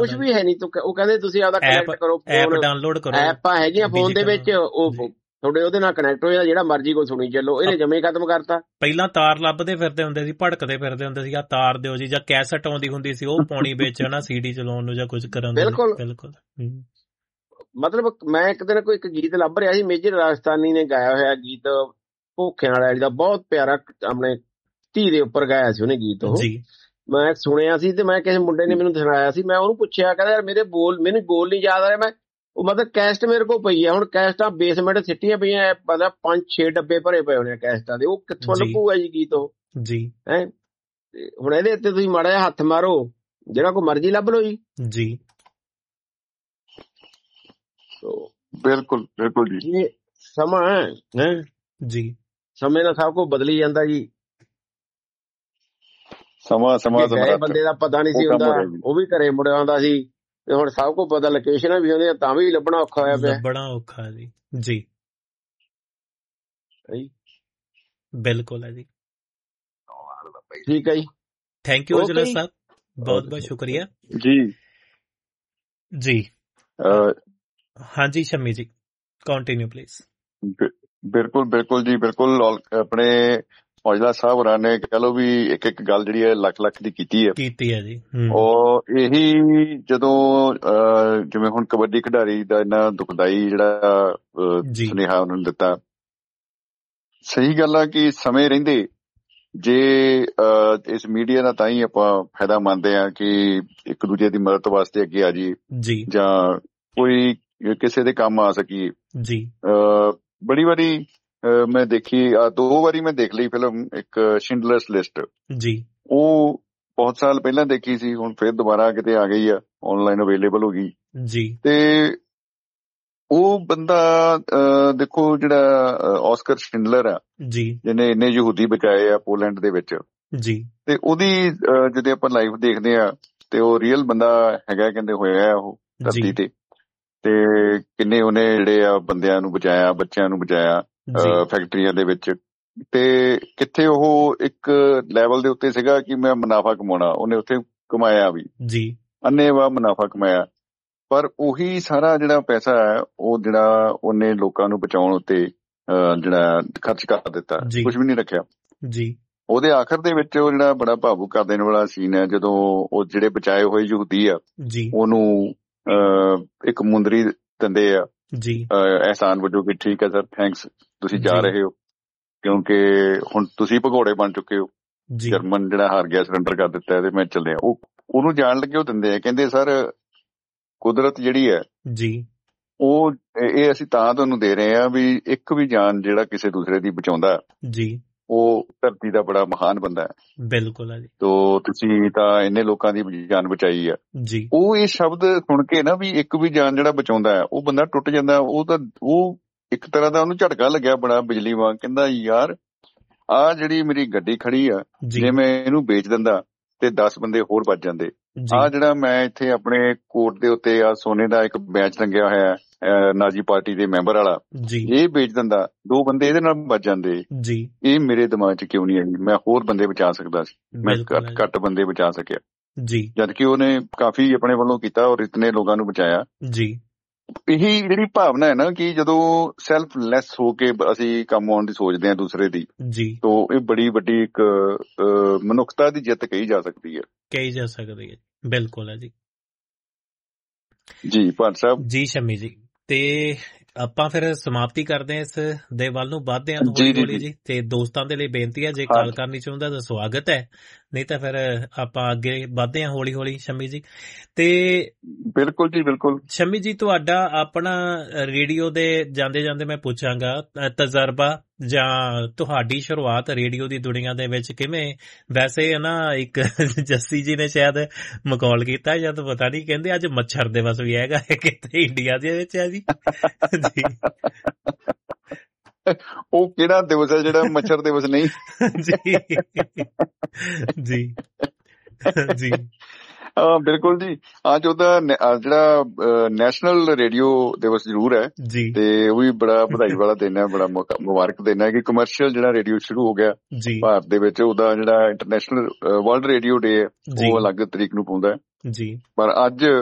ਕੁਝ ਵੀ ਹੈ ਨਹੀਂ। ਉਹ ਕਹਿੰਦੇ ਤੁਸੀਂ ਆਪਦਾ ਕਨੈਕਟ ਕਰੋ, ਐਪ ਡਾਊਨਲੋਡ ਕਰੋ, ਐਪਾਂ ਹੈਗੀਆਂ ਫੋਨ ਦੇ ਵਿੱਚ, ਉਹ ਤੁਹਾਡੇ ਉਹਦੇ ਨਾਲ ਕਨੈਕਟ ਹੋ ਜਾਂਦਾ, ਜਿਹੜਾ ਮਰਜ਼ੀ ਕੋ ਸੁਣੀ ਚੱਲੋ। ਇਹਨੇ ਜਮੇ ਖਤਮ ਕਰਤਾ। ਪਹਿਲਾਂ ਤਾਰ ਲੱਭਦੇ ਫਿਰਦੇ ਹੁੰਦੇ ਸੀ, ਭੜਕਦੇ ਫਿਰਦੇ ਹੁੰਦੇ ਸੀ, ਆ ਤਾਰ ਦਿਓ ਜੀ, ਜਾਂ ਕੈਸਟ ਆਉਂਦੀ ਹੁੰਦੀ ਸੀ ਉਹ ਪਾਉਣੀ ਵਿੱਚ ਹਨਾ, CD ਚਲਾਉਣ ਨੂੰ ਜਾਂ ਕੁਝ ਕਰਨ ਨੂੰ। ਬਿਲਕੁਲ। ਮਤਲਬ ਮੈਂ ਇੱਕ ਦਿਨ ਕੋਈ ਇੱਕ ਗੀਤ ਲੱਭ ਰਿਹਾ ਸੀ, ਮੇਜਰ ਰਾਜਸਥਾਨੀ ਨੇ ਗਾਇਆ ਹੋਇਆ ਗੀਤ ਭੁੱਖਿਆਂ ਵਾਲਾ ਦਾ, ਬਹੁਤ ਪਿਆਰਾ, ਆਪਣੇ ਧੀ ਦੇ ਉੱਪਰ ਗਾਇਆ ਸੀ ਉਹਨੇ ਗੀਤ। ਉਹ ਮੈਂ ਸੁਣਿਆ ਸੀ ਤੇ ਮੈਂ ਕਿਸੇ ਮੁੰਡੇ ਨੇ ਮੈਨੂੰ ਸੁਣਾਇਆ ਸੀ, ਮੈਂ ਉਹਨੂੰ ਪੁੱਛਿਆ, ਕਹਿੰਦਾ ਯਾਰ ਮੈਨੂੰ ਬੋਲ ਨਹੀਂ ਯਾਦ ਆ ਰਿਹਾ। ਮੈਂ ਉਹ ਮਤਲਬ ਕੈਸਟ ਮੇਰੇ ਕੋਲ ਪਈ ਆ, ਹੁਣ ਕੈਸਟਾਂ ਬੇਸਮੈਂਟ ਸਿੱਟੀਆਂ ਪਈਆਂ, ਮਤਲਬ 5-6 ਡੱਬੇ ਭਰੇ ਪਏ ਹੋਣੇ ਕੈਸਟਾਂ ਦੇ, ਉਹ ਕਿੱਥੋਂ ਲੱਭੂਗਾ ਜੀ ਗੀਤ ਉਹ ਜੀ ਹੈ। ਹੁਣ ਇਹਦੇ ਉੱਤੇ ਤੁਸੀਂ ਮਾੜਾ ਜਿਹਾ ਹੱਥ ਮਾਰੋ, ਜਿਹੜਾ ਕੋਈ ਮਰਜ਼ੀ ਲੱਭ ਲਓ ਜੀ। ਬਿਲਕੁਲ ਜੀ, ਸਮਾਂ ਹੈ ਜੀ, ਸਮੇਂ ਨਾਲ ਸਭ ਕੁਝ ਬਦਲੀ ਜਾਂਦਾ ਜੀ। ਸਮਾਂ ਬੰਦੇ ਦਾ ਪਤਾ ਨਹੀਂ ਸੀ ਹੁੰਦਾ, ਉਹ ਵੀ ਘਰੇ ਮੁੜਿਆ ਆਉਂਦਾ ਸੀ, ਤੇ ਹੁਣ ਸਭ ਕੁਝ ਪਤਾ, ਲੋਕੇਸ਼ਨਾਂ ਵੀ ਆਉਂਦੀਆਂ ਤਾਂ ਵੀ ਲੱਭਣਾ ਔਖਾ ਹੋਇਆ ਪਿਆ। ਬੜਾ ਔਖਾ ਜੀ। ਬਿਲਕੁਲ ਹੈ ਜੀ। ਠੀਕ ਹੈ ਜੀ, ਥੈਂਕ ਯੂ ਅਜਲਾ ਸਾਹਿਬ, ਬਹੁਤ ਬਹੁਤ ਸ਼ੁਕਰੀਆ ਜੀ। ਹਾਂਜੀ ਸ਼ਮੀ ਜੀ, ਕੰਟੀਨਿਊ ਪਲੀਜ਼। ਬਿਲਕੁਲ ਜੀ, ਬਿਲਕੁਲ। ਆਪਣੇ ਔਜਲਾ ਸਾਹਿਬ ਹੋਰਾਂ ਨੇ ਕਹਿ ਲਓ ਵੀ ਇੱਕ ਗੱਲ ਜਿਹੜੀ ਹੈ ਲੱਖ ਦੀ ਕੀਤੀ ਹੈ ਜੀ। ਉਹ ਇਹੀ ਜਦੋਂ ਜਿਵੇਂ ਹੁਣ ਕਬੱਡੀ ਖਿਡਾਰੀ ਦਾ ਇੰਨਾ ਦੁਖਦਾਈ ਜਿਹੜਾ ਸੁਨੇਹਾ ਉਹਨਾਂ ਨੂੰ ਦਿੱਤਾ, ਸਹੀ ਗੱਲ ਆ ਕਿ ਸਮੇਂ ਰਹਿੰਦੇ ਜੇ ਇਸ ਮੀਡੀਆ ਦਾ ਤਾਂ ਹੀ ਆਪਾਂ ਫਾਇਦਾ ਮੰਨਦੇ ਹਾਂ ਕਿ ਇੱਕ ਦੂਜੇ ਦੀ ਮਦਦ ਵਾਸਤੇ ਅੱਗੇ ਆ ਜਾਈਏ ਜਾਂ ਕੋਈ ਕਿਸੇ ਦੇ ਕੰਮ ਆ ਸਕੀਏ ਜੀ। ਬੜੀ ਵਾਰੀ ਮੈਂ ਦੇਖੀ, 2 ਵਾਰੀ ਮੈਂ ਦੇਖ ਲਈ ਫਿਲਮ, ਇੱਕ ਸ਼ਿੰਡਲਰਸ ਲਿਸਟ ਜੀ, ਉਹ ਬਹੁਤ ਸਾਲ ਪਹਿਲਾਂ ਦੇਖੀ ਸੀ, ਹੁਣ ਫਿਰ ਦੁਬਾਰਾ ਕਿਤੇ ਆ ਗਈ ਆ, ਆਨਲਾਈਨ ਅਵੇਲੇਬਲ ਹੋ ਗਈ ਜੀ। ਤੇ ਉਹ ਬੰਦਾ ਦੇਖੋ, ਜਿਹੜਾ ਆਸਕਰ ਸ਼ਿੰਡਲਰ ਆ ਜੀ, ਜਿਹਨੇ ਇੰਨੇ ਯਹੂਦੀ ਬਚਾਏ ਆ ਪੋਲੈਂਡ ਦੇ ਵਿੱਚ ਜੀ, ਤੇ ਉਹਦੀ ਜਦੋਂ ਆਪਾਂ ਲਾਈਫ ਦੇਖਦੇ ਆ ਤੇ ਉਹ ਰੀਅਲ ਬੰਦਾ ਹੈਗਾ, ਕਹਿੰਦੇ ਹੋਇਆ ਉਹ ਧਰਤੀ ਤੇ ਕਿੰਨੇ ਉਹਨੇ ਜਿਹੜੇ ਆ ਬੰਦਿਆਂ ਨੂੰ ਬਚਾਇਆ, ਬੱਚਿਆਂ ਨੂੰ ਬਚਾਇਆ ਫੈਕਟਰੀਆਂ ਦੇ ਵਿੱਚ, ਤੇ ਕਿੱਥੇ ਉਹ ਇੱਕ ਲੈਵਲ ਦੇ ਉੱਤੇ ਸੀਗਾ ਕਿ ਮੈਂ ਮੁਨਾਫਾ ਕਮਾਉਣਾ, ਉਹਨੇ ਉੱਥੇ ਕਮਾਇਆ ਵੀ ਜੀ, ਅੰਨ੍ਹੇਵਾਹ ਮੁਨਾਫਾ ਕਮਾਇਆ, ਪਰ ਉਹੀ ਸਾਰਾ ਜਿਹੜਾ ਪੈਸਾ ਹੈ ਉਹ ਜਿਹੜਾ ਉਹਨੇ ਲੋਕਾਂ ਨੂੰ ਬਚਾਉਣ ਉੱਤੇ ਜਿਹੜਾ ਖਰਚ ਕਰ ਦਿੱਤਾ, ਕੁਝ ਵੀ ਨਹੀਂ ਰੱਖਿਆ ਜੀ। ਉਹਦੇ ਆਖਰ ਦੇ ਵਿੱਚ ਉਹ ਜਿਹੜਾ ਬੜਾ ਭਾਵੁਕ ਕਰ ਦੇਣ ਵਾਲਾ ਸੀਨ ਹੈ, ਜਦੋਂ ਉਹ ਜਿਹੜੇ ਬਚਾਏ ਹੋਏ ਯਹੂਦੀ ਆ ਉਹਨੂੰ ਇੱਕ ਮੁੰਦਰੀ ਦਿੰਦੇ ਆ ਜੀ ਅਹਿਸਾਨ ਵਜੋਂ ਕਿ ਠੀਕ ਹੈ ਸਰ, ਥੈਂਕਸ, ਤੁਸੀਂ ਜਾ ਰਹੇ ਹੋ ਕਿਉਂਕਿ ਹੁਣ ਤੁਸੀਂ ਭਗੌੜੇ ਬਣ ਚੁੱਕੇ ਹੋ, ਜਰਮਨ ਜਿਹੜਾ ਹਾਰ ਗਿਆ, ਸਰੈਂਡਰ ਕਰ ਦਿੱਤਾ ਤੇ ਮੈਂ ਚੱਲਿਆ। ਉਹਨੂੰ ਜਾਣ ਲੱਗੇ ਉਹ ਦਿੰਦੇ ਆ, ਕਹਿੰਦੇ ਸਰ ਕੁਦਰਤ ਜਿਹੜੀ ਹੈ ਜੀ, ਉਹ ਇਹ ਅਸੀਂ ਤਾਂ ਤੁਹਾਨੂੰ ਦੇ ਰਹੇ ਆ ਵੀ ਇੱਕ ਵੀ ਜਾਨ ਜਿਹੜਾ ਕਿਸੇ ਦੂਸਰੇ ਦੀ ਬਚਾਉਂਦਾ ਜੀ, ਉਹ ਧਰਤੀ ਦਾ ਬੜਾ ਮਹਾਨ ਬੰਦਾ ਹੈ। ਬਿਲਕੁਲ ਹੈ ਜੀ। ਤੋ ਤੁਸੀਂ ਤਾਂ ਇੰਨੇ ਲੋਕਾਂ ਦੀ ਜਾਨ ਬਚਾਈ ਆ ਜੀ। ਉਹ ਇਹ ਸ਼ਬਦ ਸੁਣ ਕੇ ਨਾ ਵੀ ਇੱਕ ਵੀ ਜਾਨ ਜਿਹੜਾ ਬਚਾਉਂਦਾ ਹੈ ਉਹ ਬੰਦਾ ਟੁੱਟ ਜਾਂਦਾ। ਉਹ ਇੱਕ ਤਰ੍ਹਾਂ ਦਾ ਉਹਨੂੰ ਝਟਕਾ ਲੱਗਿਆ ਬੜਾ ਬਿਜਲੀ ਵਾਂਗ, ਕਹਿੰਦਾ ਯਾਰ ਆਹ ਜਿਹੜੀ ਮੇਰੀ ਗੱਡੀ ਖੜੀ ਆ, ਜੇ ਮੈਂ ਇਹਨੂੰ ਵੇਚ ਦਿੰਦਾ ਤੇ 10 ਬੰਦੇ ਹੋਰ ਬਚ ਜਾਂਦੇ। ਆਹ ਜਿਹੜਾ ਮੈਂ ਇੱਥੇ ਆਪਣੇ ਕੋਟ ਦੇ ਉੱਤੇ ਆ ਸੋਨੇ ਦਾ ਇੱਕ ਬੈਚ ਟੰਗਿਆ ਹੋਇਆ ਨਾਜ਼ੀ ਪਾਰਟੀ ਦੇ ਮੈਂਬਰ ਵਾਲਾ, ਇਹ ਵੇਚ ਦਿੰਦਾ, 2 ਬੰਦੇ ਇਹਦੇ ਨਾਲ ਬਚ ਜਾਂਦੇ। ਇਹ ਮੇਰੇ ਦਿਮਾਗ 'ਚ ਕਿਉਂ ਨਹੀਂ ਆਈ? ਮੈਂ ਹੋਰ ਬੰਦੇ ਬਚਾ ਸਕਦਾ ਸੀ, ਮੈਂ ਘੱਟ ਬੰਦੇ ਬਚਾ ਸਕਿਆ ਜੀ, ਜਦਕਿ ਉਹਨੇ ਕਾਫੀ ਆਪਣੇ ਵੱਲੋਂ ਕੀਤਾ ਔਰ ਇਤਨੇ ਲੋਕਾਂ ਨੂੰ ਬਚਾਇਆ ਜੀ। ਇਹੀ ਜਿਹੜੀ ਭਾਵਨਾ ਹੈ ਨਾ ਕਿ ਜਦੋਂ ਸੈਲਫਲੈਸ ਹੋ ਕੇ ਅਸੀਂ ਕੰਮ ਆਉਣ ਦੀ ਸੋਚਦੇ ਹਾਂ ਦੂਸਰੇ ਦੀ ਜੀ, ਤਾਂ ਇਹ ਬੜੀ ਵੱਡੀ ਇੱਕ ਮਨੁੱਖਤਾ ਦੀ ਜਿੱਤ ਕਹੀ ਜਾ ਸਕਦੀ ਹੈ। ਬਿਲਕੁਲ ਹੈ ਜੀ ਭਾਟ ਸਾਹਿਬ ਜੀ। ਸ਼ਮੀ ਜੀ, ਤੇ ਆਪਾਂ ਫਿਰ ਸਮਾਪਤੀ ਕਰਦੇ ਹਾਂ, ਇਸ ਦੇ ਵੱਲ ਨੂੰ ਵੱਧਦੇ ਹਾਂ ਹੌਲੀ ਹੌਲੀ ਜੀ। ਤੇ ਦੋਸਤਾਂ ਦੇ ਲਈ ਬੇਨਤੀ ਹੈ, ਜੇ ਕਾਲ ਕਰਨੀ ਚਾਹੁੰਦਾ ਤਾਂ ਸਵਾਗਤ ਹੈ, ਨਹੀਂ ਤਾਂ ਫਿਰ ਆਪਾਂ ਅੱਗੇ ਵੱਧਦੇ ਹਾਂ ਹੌਲੀ ਹੌਲੀ। ਸ਼ਮੀ ਜੀ, ਤੇ ਬਿਲਕੁਲ ਜੀ, ਬਿਲਕੁਲ ਸ਼ਮੀ ਜੀ, ਤੁਹਾਡਾ ਆਪਣਾ ਰੇਡੀਓ ਦੇ ਜਾਂਦੇ ਜਾਂਦੇ ਮੈਂ ਪੁੱਛਾਂਗਾ ਤਜਰਬਾ ਜਾਂ ਤੁਹਾਡੀ ਸ਼ੁਰੂਆਤ ਰੇਡੀਓ ਦੀ ਦੁਨੀਆ ਦੇ ਵਿੱਚ ਕਿਵੇਂ? ਵੈਸੇ ਨਾ ਇੱਕ ਜੱਸੀ ਜੀ ਨੇ ਸ਼ਾਇਦ ਮਕੌਲ ਕੀਤਾ ਜਦ, ਪਤਾ ਨਹੀਂ, ਕਹਿੰਦੇ ਅੱਜ ਮੱਛਰ ਦਿਵਸ ਵੀ ਹੈਗਾ ਕਿਤੇ ਇੰਡੀਆ ਦੇ ਵਿੱਚ ਹੈ ਜੀ। ਉਹ ਕਿਹੜਾ ਦਿਵਸ ਹੈ ਜਿਹੜਾ ਮੱਛਰ ਦਿਵਸ ਨਹੀਂ? ਜੀ ਜੀ ਜੀ ਬਿਲਕੁਲ ਜੀ। ਅੱਜ ਉਹਦਾ ਜਿਹੜਾ ਨੈਸ਼ਨਲ ਰੇਡੀਓ ਦਿਵਸ ਜ਼ਰੂਰ ਹੈ ਤੇ ਉਹ ਵੀ ਬੜਾ ਵਧਾਈ ਵਾਲਾ ਦਿਨ ਹੈ, ਬੜਾ ਮੁਬਾਰਕ ਦਿਨ ਹੈ ਕਿ ਕਮਰਸ਼ੀਅਲ ਜਿਹੜਾ ਰੇਡੀਓ ਸ਼ੁਰੂ ਹੋ ਗਿਆ ਭਾਰਤ ਦੇ ਵਿੱਚ। ਉਹਦਾ ਜਿਹੜਾ ਇੰਟਰਨੈਸ਼ਨਲ ਵਰਲਡ ਰੇਡੀਓ ਡੇ ਹੈ ਉਹ ਅਲੱਗ ਤਰੀਕ ਨੂੰ ਪਾਉਂਦਾ ਜੀ, ਪਰ ਅੱਜ